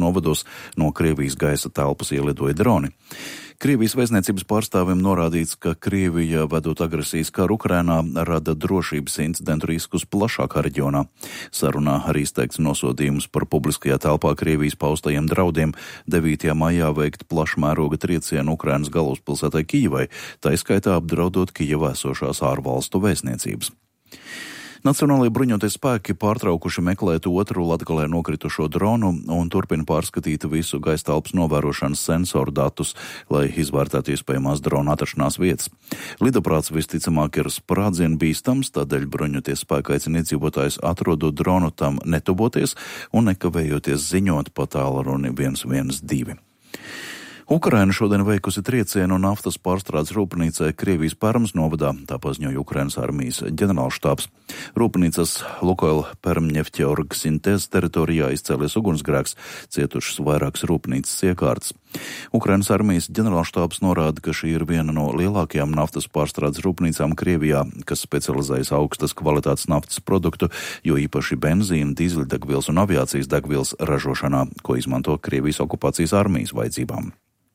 novados no Krievijas gaisa telpas ielidoja droni. Krievijas vēstniecības pārstāvim norādīts, ka Krievija, vedot agresijas karu Ukrainā, rada drošības incidentu riskus plašākā reģionā. Sarunā arī izteikts nosodījums par publiskajā telpā Krievijas paustajiem draudiem 9. maijā veikt plašmēroga triecienu Ukrainas galvaspilsētai Kijivai, taiskaitā apdraudot Kijevā esošās ārvalstu vēstniecības. Nacionālajie bruņotie spēki pārtraukuši meklēt otru Latgalē nokritušo dronu un turpina pārskatīt visu gaistelpas novērošanas sensoru datus, lai izvērtētu iespējamās drona atrašanās vietas. Lidaprāts visticamāk ir sprādzienu bīstams, tādēļ bruņotie spēki aicina iedzīvotājus atrodot dronu tam netuvoties un nekavējoties ziņot pa tālruni 112. Ukraina šodien veikusi triecienu naftas pārstrādes rūpnīcai Krievijas Permas novadā, tā paziņoja Ukrainas armijas ģenerālštābs. Rūpnīcas Lukoil Permņefķeorgsintēzes teritorijā izcēlies ugunsgrēks, cietušas vairākas rūpnīcas iekārtas. Ukrainas armijas ģenerālštābs norāda, ka šī ir viena no lielākajām naftas pārstrādes rūpnīcām Krievijā, kas specializējas augstas kvalitātes naftas produktu, jo īpaši benzīna, dīzeļdegvielas un aviācijas degvielas ražošanā, ko izmanto Krievijas okupācijas armijas vajadzībām.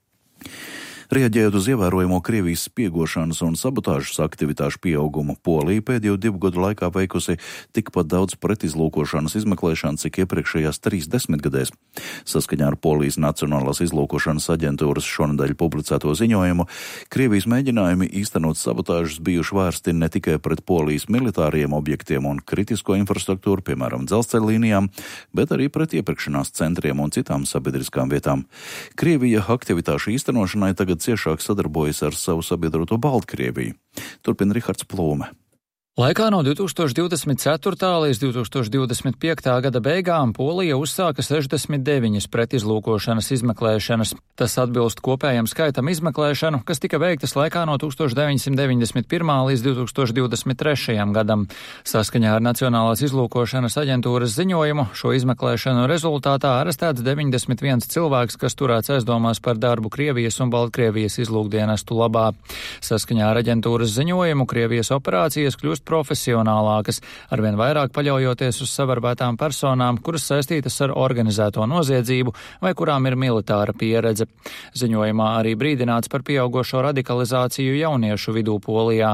Reaģējot uz ievērojamo Krievijas spiegošanas un sabotāžas aktivitāšu pieaugumu, Polija pēdējo 2 gadu laikā veikusi tikpat daudz pretizlūkošanas izmeklēšanu, cik iepriekšējās 3 desmitgadēs. Saskaņā ar Polijas Nacionālās izlūkošanas aģentūras šonedēļ publicēto ziņojumu, Krievijas mēģinājumi īstenot sabotāžas bijuši vērsti ne tikai pret Polijas militāriem objektiem un kritisko infrastruktūru, piemēram, dzelzceļa līnijām, bet arī pret iepirkšanās centriem un citām sabiedriskām vietām. Krievija aktivitāšu īstenošanai tagad ciešāk sadarbojas ar savu sabiedroto Baltkrieviju. Turpina Rihards Plūme. Laikā no 2024. līdz 2025. gada beigām Polija uzsāka 69 pretizlūkošanas izmeklēšanas. Tas atbilst kopējam skaitam izmeklēšanu, kas tika veiktas laikā no 1991. līdz 2023. gadam. Saskaņā ar Nacionālās izlūkošanas aģentūras ziņojumu šo izmeklēšanu rezultātā arestēts 91 cilvēks, kas turēts aizdomās par darbu Krievijas un Baltkrievijas izlūkdienestu labā. Saskaņā ar aģentūras ziņojumu Krievijas operācijas kļūst profesionālākas, arvien vairāk paļaujoties uz savarbētām personām, kuras saistītas ar organizēto noziedzību vai kurām ir militāra pieredze. Ziņojumā arī brīdināts par pieaugošo radikalizāciju jauniešu vidū Polijā.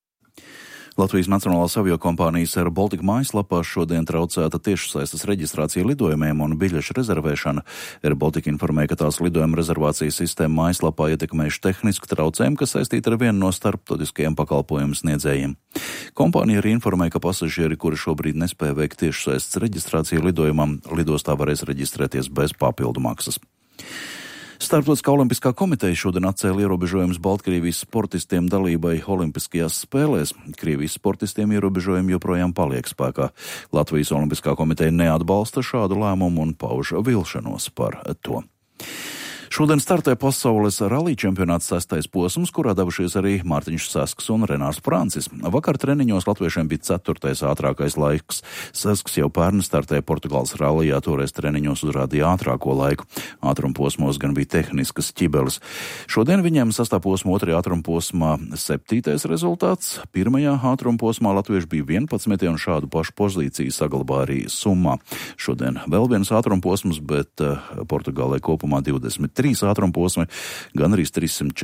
Latvijas Nacionālās aviokompānijas Air Baltica mājaslapā šodien traucēta tiešsaistes reģistrācija lidojumiem un biļešu rezervēšana. Air Baltica informēja, ka tās lidojuma rezervācijas sistēma mājaslapā ietekmējuši tehnisku traucējumu, kas saistīta ar vienu no starptautiskajiem pakalpojumu sniedzējiem. Kompānija arī informēja, ka pasažieri, kuri šobrīd nespēja veikt tiešsaistes reģistrāciju lidojumam, lidostā varēs reģistrēties bez papildu maksas. Starptautiskā olimpiskā komiteja šodien atcēla ierobežojumus Baltkrievijas sportistiem dalībai olimpiskajās spēlēs. Krievijas sportistiem ierobežojumi joprojām paliek spēkā. Latvijas olimpiskā komiteja neatbalsta šādu lēmumu un pauž vilšanos par to. Šodien startē pasaules rallija čempionāts 6. posms, kurā devušies arī Mārtiņš Sasks un Renārs Francis. Vakar treniņos latviešiem bija 4. ātrākais laiks. Sasks jau pērn startēja Portugāles rallijā, toreiz treniņos uzrādīja ātrāko laiku. Ātrumposmos gan bija tehniskas ķibeles. Šodien viņiem 6. posma 2. ātrumposmā 7. rezultāts. 1. ātrumposmā latvieši bija 11. un šādu pašu pozīciju saglabā arī summā. Šodien vēl viens ātrumposms, bet Portugālē kopumā 23 ātrumposmi, gan arī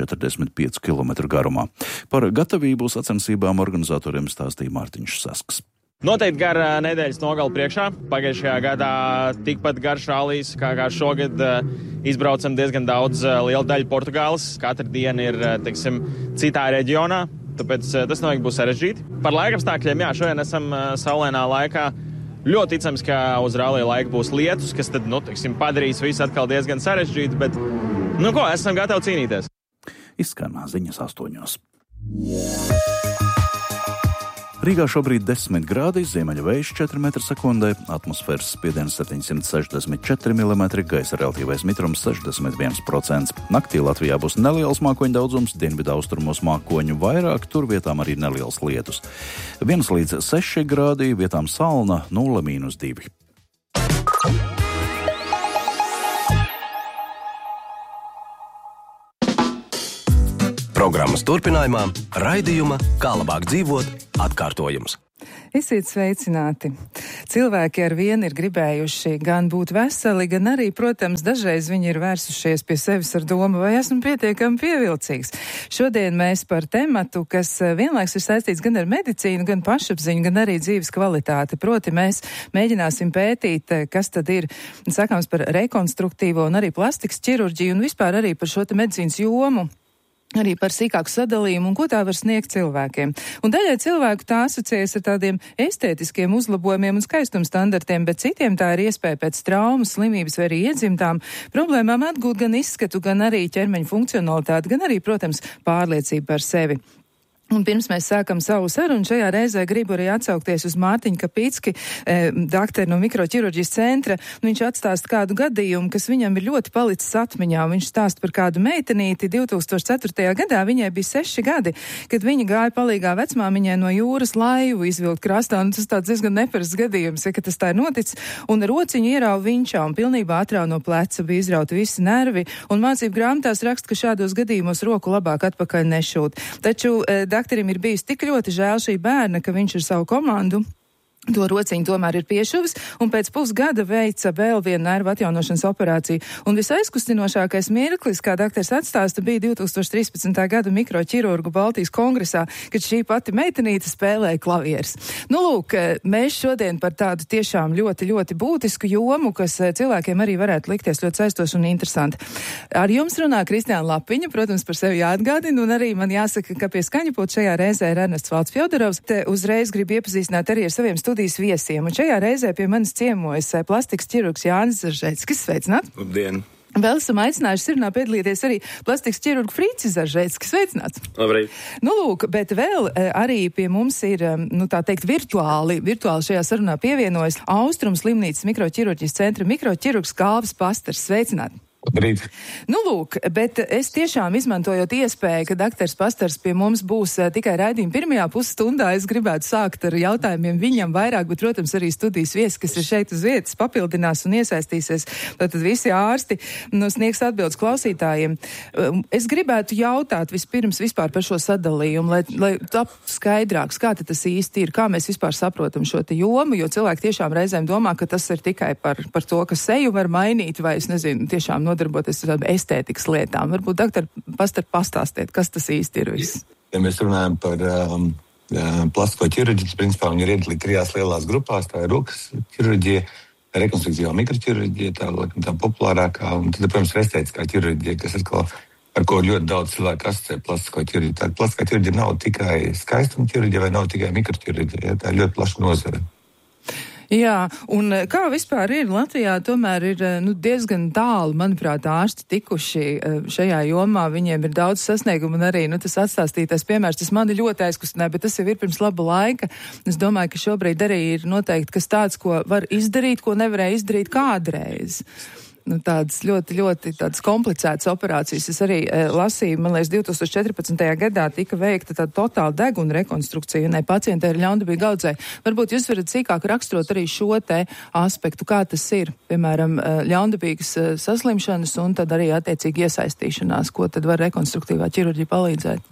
345 km garumā. Par gatavību sacensībām organizatoriem stāstīja Mārtiņš Sasks. Noteikti gara nedēļas nogali priekšā. Pagājušajā gadā tikpat garš rallijs, kā šogad izbraucam diezgan daudz liela daļa Portugāles. Katra diena ir, citā reģionā, tāpēc tas noteikti būs sarežģīti. Par laikapstākļiem, šodien esam saulainā laikā. Ļoti ticams, ka uz rallija laika būs lietus, kas tad, padarīs visu atkal diezgan sarežģīti, bet, esam gatavi cīnīties. Izskanā ziņas 8. Rīgā šobrīd 10 grādi, ziemeļa vējš 4 m/sekundē, atmosfēras spiediens 764 mm, gaisa relatīvais mitrums 61%. Naktī Latvijā būs neliels mākoņu daudzums, dienvidu austrumos mākoņu vairāk, tur vietām arī neliels lietus. 1 līdz 6 grādi, vietām salna 0–2. Programmas turpinājumā raidījuma Kā labāk dzīvot atkārtojums. Esiet sveicināti. Cilvēki ar vienu ir gribējuši gan būt veseli, gan arī, protams, dažreiz viņi ir vērsušies pie sevis ar domu, vai esmu pietiekami pievilcīgs. Šodien mēs par tematu, kas vienlaiks ir saistīts gan ar medicīnu, gan pašapziņu, gan arī dzīves kvalitāti. Proti mēs mēģināsim pētīt, kas tad ir sakāms par rekonstruktīvo un arī plastikas ķirurģiju un vispār arī par šo te medicīnas jomu. Arī par sīkāku sadalījumu un ko tā var sniegt cilvēkiem. Un daļai cilvēku tā asociējas ar tādiem estētiskiem uzlabojumiem un skaistuma standartiem, bet citiem tā ir iespēja pēc traumas, slimības vai arī iedzimtām problēmām atgūt gan izskatu, gan arī ķermeņa funkcionalitāti, gan arī, protams, pārliecību par sevi. Un pirms mēs sākam savu sarunu, šajā reizē gribu arī atsaukties uz Mārtiņu Kapicki, dakteru no mikroķirurģijas centra. Viņš atstāsta kādu gadījumu, kas viņam ir ļoti palicis atmiņā. Viņš stāsta par kādu meitenīti 2004. gadā, viņai bija 6 gadi, kad viņa gāja palīgā vecmāmiņai no jūras laivu izvilkt krastā. Un tas tāds diezgan neparasts gadījums, ka tas tā ir noticis. Un rociņu ierauga vinčā un pilnībā atrauga no pleca, bija izrauti visi nervi. Un mācību grāmatās raksta, ka šādos gadījumos roku labāk atpakaļ nešūt. Taču dakterim ir bijis tik ļoti žēl šī bērna, ka viņš ar savu komandu to rociņu tomēr ir piešuvis, un pēc pusgada veica vēl vienu nervu atjaunošanas operāciju. Un visaizkustinošākais mirklis, kā daktars atstāsta, bija 2013. gada mikroķirurgu Baltijas kongresā, kad šī pati meitenīte spēlēja klavieres. Nu, lūk, mēs šodien par tādu tiešām ļoti, ļoti būtisku jomu, kas cilvēkiem arī varētu likties ļoti saistoši un interesanti. Ar jums runā Kristiāna Lapiņa, protams, par sevi jāatgādina, un arī man jāsaka, ka pie skaņapulta šajā reizē ir Ernests Valds Fjodorovs. Te uzreiz gribu iepazīstināt arī ar saviem studijas viesiem. Un šajā reizē pie manis ciemojas plastikas ķirurgs Jānis Zaržēckis. Sveicināts! Labdien! Vēl esam aicinājuši sarunā piedalīties arī plastikas ķirurgu Frīcis Zaržēckis. Sveicināts! Labrīt! Nu, lūk, bet vēl arī pie mums ir, tā teikt, virtuāli šajā sarunā pievienojas Austrum slimnīcas mikroķirurģijas centra mikroķirurgs Kalvis Pastars. Sveicināts! Labrīt. Nu, lūk, bet es tiešām izmantojot iespēju, ka daktars Pastars pie mums būs tikai raidījuma pirmajā pusstundā, es gribētu sākt ar jautājumiem viņam vairāk, bet, protams, arī studijas viesi, kas ir šeit uz vietas, papildinās un iesaistīsies. Tātad visi ārsti sniegs atbildes klausītājiem. Es gribētu jautāt vispirms vispār par šo sadalījumu, lai tap skaidrāks, kā tas īsti ir, kā mēs vispār saprotam šo te jomu, jo cilvēki tiešām reizēm domā, ka tas ir tikai par to, ka seju var mainīt, vai es nezinu, tiešām nodarboties ar tādām estētikas lietām. Varbūt, doktor, pastāstiet, kas tas īsti ir viss. Ja mēs runājam par plastisko ķirurģiju, principā viņi ir iedalīti 3 lielās grupās. Tā ir rokas ķirurģija, rekonstruktīvā mikroķirurģija, tā populārākā, un tad, protams, ir estētiskā ķirurģija, kas atkal, ar ko ļoti daudz cilvēku asociē plastisko ķirurģiju. Tā plastiskā ķirurģija nav tikai skaistuma ķirurģija vai nav tikai mikroķirurģija, tā ir ļoti plaša nozare. Jā, un kā vispār ir Latvijā, tomēr ir diezgan tālu, manuprāt, ārsti tikuši šajā jomā, viņiem ir daudz sasniegumu un arī tas atstāstītais piemērs, tas mani ļoti aizkustināja, bet tas jau ir pirms laba laika. Es domāju, ka šobrīd arī ir noteikti kas tāds, ko var izdarīt, ko nevarēja izdarīt kādreiz. Tādas ļoti, ļoti tādas komplicētas operācijas. Es arī lasīju, man liekas, 2014. gadā tika veikta tāda totāla deguna rekonstrukcija, un pacientē ir ļaundabīga audzē. Varbūt jūs varat sīkāk raksturot arī šo te aspektu, kā tas ir, piemēram, ļaundabīgas saslimšanas un tad arī attiecīgi iesaistīšanās, ko tad var rekonstruktīvā ķirurģija palīdzēt.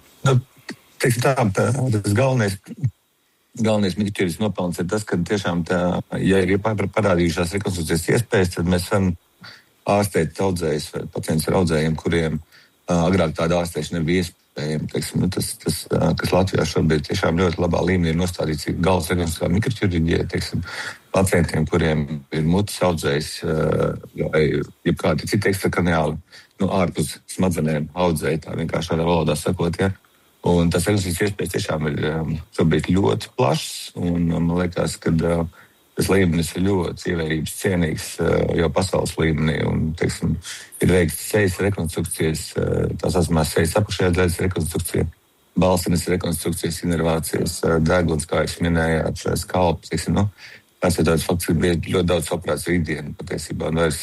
Tas galvenais mikroķirurģijas nopelns ir tas, ka tiešām ja ir parādījušās rekonstrukcijas iespējas, tad mēs varam ārstēt audzējus vai pacientus ar audzējiem, kuriem agrāk tāda ārstēšana nebija iespējama. Tas, kas Latvijā šobrīd tiešām ļoti labā līmenī ir nostādīts galvas rekonstruktīvā mikroķirurģija, pacientiem, kuriem ir mutes audzējs vai jebkādi citi ekstrakraniāli, ārpus smadzenēm audzēji, tā vienkāršādā valodā sakot, ja. Un tas rekonstrukcijas iespējas tiešām ir šobrīd ļoti plašs, un man liekas, ka tas līmenis ir ļoti ievērības cienīgs jau pasaules līmenī, un, ir veikts sejas rekonstrukcijas, tās esmās sejas apakšējā daļas rekonstrukcija, balsinas rekonstrukcijas, inervācijas, deguns, kā jūs minējāt, skalps, tas ir tāds fakts, ka bija ļoti daudz operāciju ikdienu, patiesībā, vairs,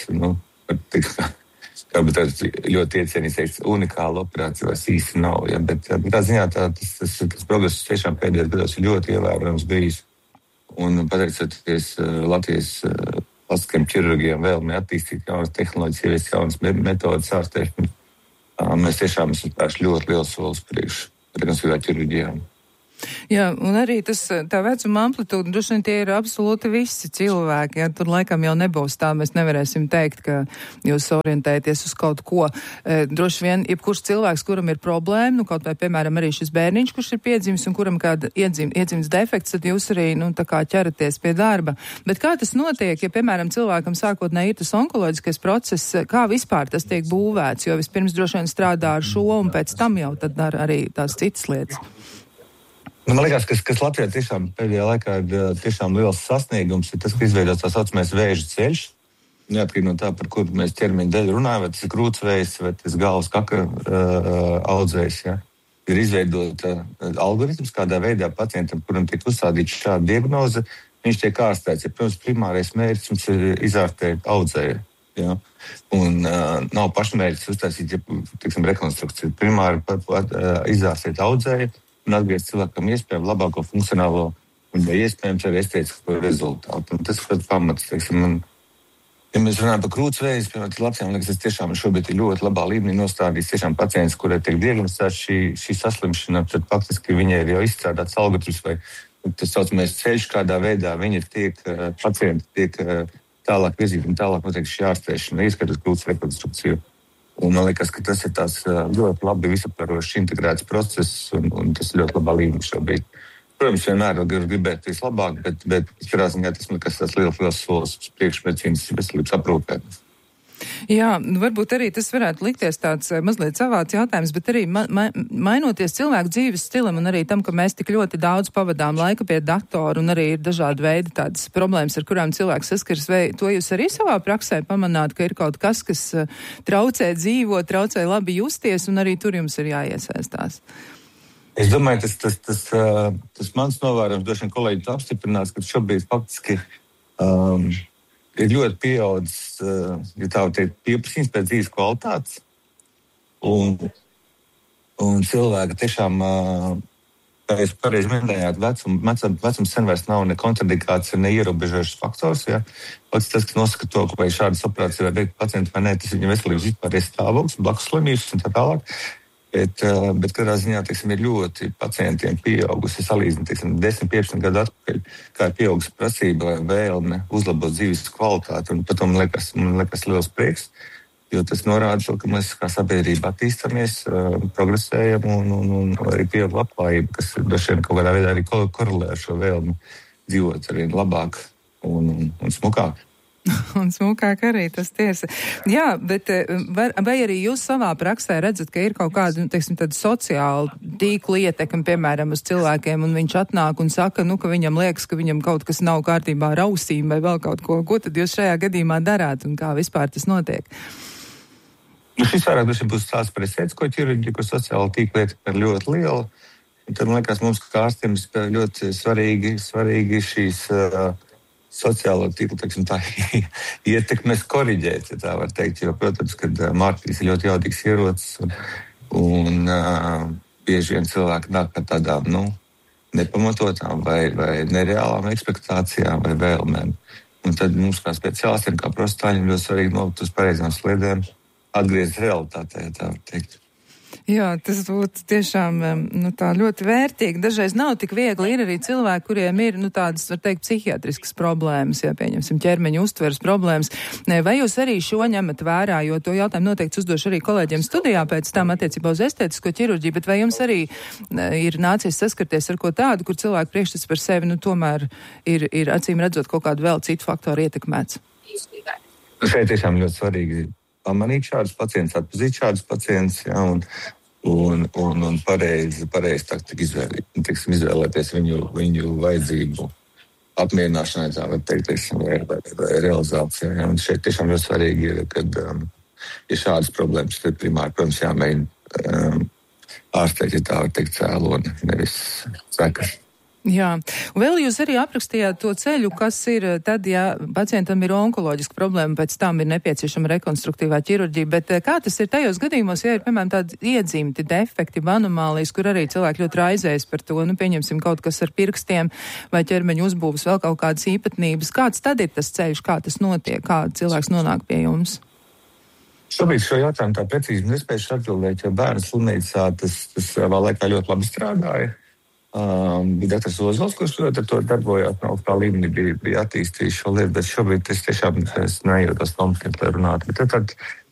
tāds ļoti iecienīts, unikāla operācija vairs īsti nav, ja, bet tā ziņā tas progress tiešām pēdējos gados ir ļoti ievērojams bijis. Un pateicoties Latvijas plastiskajiem ķirurgiem vēlmi attīstīt jaunas tehnoloģijas, ieviest jaunas metodas ārstēšanas, mēs tiešām esam spēruši ļoti liels solis priekš rekonstruktīvā ķirurģijā. Jā, un arī tā vecuma amplitūda, droši vien tie ir absolūti visi cilvēki, ja tur laikam jau nebūs tā, mēs nevarēsim teikt, ka jūs orientēties uz kaut ko. Droši vien, jebkurš cilvēks, kuram ir problēma, nu kaut vai, piemēram, arī šis bērniņš, kurš ir piedzimis un kuram kāda iedzimis defekts, tad jūs arī, tā kā ķeraties pie darba. Bet kā tas notiek, ja, piemēram, cilvēkam sākotnēji ir tas onkoloģiskais process, kā vispār tas tiek būvēts, jo vispirms droši vien strādā ar šo un pēc tam jau tad dara arī tās citas lietas? Man liekas, kas Latvijā tiešām pēdējā laikā ir tiešām liels sasniegums, ir tas, ka izveidots tā saucamais vēža ceļš. Neatkarīgi no tā, par kuru mēs ķermeņa daļu runājam, vai tas ir krūtsvējs, vai tas galvas kakra audzējs. Ja. Ir izveidota algoritms, kādā veidā pacientam, kuram tiek uzstādīta šāda diagnoze, viņš tiek ārstēts. Ja, protams, primārais mērķis mums ir izārstēt audzēju. Ja. Un nav pašmērķis uztaisīt, rekonstrukciju. Primāri izārstēt audzēju un atgriezt cilvēkam iespējami labāko funkcionālo un iespējams arī estētisko rezultātu. Un tas ir pamats, ja mēs runājam par krūtsvējas, piemēram, Latvijā, man liekas, tas tiešām šobrīd ir ļoti labā līmenī nostādīts tiešām pacients, kurai tiek diagnosticēta šī saslimšana, tad faktiski viņai ir jau izstrādāts algoritms vai tas saucamais ceļš, kādā veidā pacienti tiek tālāk virzīti un tālāk notiek šī ārstēšana, ieskatot krūts rekonstrukciju. Un man liekas, ka tas ir tās ļoti labi visaptvarošs integrēts process, un tas ir ļoti labā līmenī šobrīd. Protams, vienmēr gribētu vislabāk, bet katrā ziņā tas man liekas tāds liels solis uz priekšmedicīnas veselības aprūpē. Jā, varbūt arī tas varētu likties tāds mazliet savāds jautājums, bet arī mainoties cilvēku dzīves stilam un arī tam, ka mēs tik ļoti daudz pavadām laika pie datora un arī ir dažādi veidi tādas problēmas, ar kurām cilvēks saskars, vai to jūs arī savā praksē pamanāt, ka ir kaut kas traucē dzīvot, traucē labi justies un arī tur jums ir jāiesaistās? Es domāju, tas mans novērojums, droši vien kolēģi to apstiprinās, ka šobrīd faktiski ir ļoti pieaudzis, ja tā var teikt, pieprasījums pēc dzīves kvalitātes. Un cilvēki tiešām, kā jūs pareizi minējāt, vecums sen vairs nav ne kontraindikācija, ne ierobežojošs faktors. Ja? Pats tas, kas nosaka to, vai šādas operācijas var veikt pacienti vai nē, tas ir viņa veselības vispārējais stāvoklis, blakus slimības un tā tālāk. Bet katrā ziņā, ir ļoti pacientiem pieaugusi, salīdzinot, 10-15 gadu atpakaļ, kā ir pieaugusi prasība vai vēlme uzlabot dzīves kvalitāti. Un par to man liekas liels prieks, jo tas norāda to, ka mēs kā sabiedrība attīstamies, progresējam un arī pieaug labklājība, kas droši vien kaut kādā veidā arī korelē ar šo vēlmi dzīvot arī labāk un smukāk. Un smukāk arī tas tiesa. Jā, bet vai arī jūs savā praksē redzat, ka ir kaut kāda, tāda sociāla tīkla ietekme, piemēram, uz cilvēkiem, un viņš atnāk un saka, ka viņam liekas, ka viņam kaut kas nav kārtībā ar ausīm vai vēl kaut ko. Ko tad jūs šajā gadījumā darāt un kā vispār tas notiek? Šis vairāk būs stāsts par estētisko ķirurģiju, kur sociāla tīkla ietekme ir ļoti liela. Un tad, man liekas, mums kā ārstiem ir ļoti svarīgi šīs sociālo tīklu, tā ietekmes koriģēt, ja tā var teikt, jo, protams, kad mārketinks ir ļoti jaudīgs ierocis un bieži vien cilvēki nāk ar tādām, nepamatotām vai nereālām ekspektācijām vai vēlmēm. Un tad mums kā speciālistiem, kā profesionāļiem ļoti svarīgi novikt uz pareizām sliedēm, atgriezt realitātē, ja tā var teikt. Jā, tas būtu tiešām tā ļoti vērtīgi. Dažreiz nav tik viegli. Ir arī cilvēki, kuriem ir tādas, var teikt, psihiatriskas problēmas, ja pieņemsim ķermeņa uztveres problēmas. Vai jūs arī šo ņemat vērā, jo to jautājumu noteikti uzdošu arī kolēģiem studijā pēc tam attiecībā uz estētisko ķirurģiju, bet vai jums arī ir nācies saskarties ar ko tādu, kur cilvēku priekšstats par sevi tomēr ir acīm redzot kaut kādu vēl citu faktoru ietekmēts? Šeit tiešām ļoti svarīgi pamanīt šādus pacientus, atpazīt šādus pacientus, ja, un pareizi izvēlēties viņu vajadzību apmierināšanai, tā var teikt, vai realizācijai. Ja. Un šeit tiešām ļoti svarīgi ir, kad ja šādas problēmas, tad primāri, protams, jāmēģina ārstēt, ja tā var teikt, cēloni, nevis sekas. Jā, un vēl jūs arī aprakstījāt to ceļu, kas ir tad, ja pacientam ir onkoloģiska problēma, pēc tam ir nepieciešama rekonstruktīvā ķirurģija, bet kā tas ir tajos gadījumos, ja ir, piemēram, tādi iedzimti defekti, anomālijas, kur arī cilvēki ļoti raizējas par to, pieņemsim kaut kas ar pirkstiem vai ķermeņa uzbūves, vēl kaut kādas īpatnības. Kāds tad ir tas ceļš, kā tas notiek, kā cilvēks nonāk pie jums? Šobrīd šo jautājumu tā precīzi nespējuši atbildēt, jo bērnu slimnīcā tas vēl laikā ļoti labi strādāja. Bija doktors Ozols, kurš ar to darbojās no augstā līmenī, bija attīstījis šo lietu, bet šobrīd es tiešām nejūtos kompetenti, lai runātu. Bet tad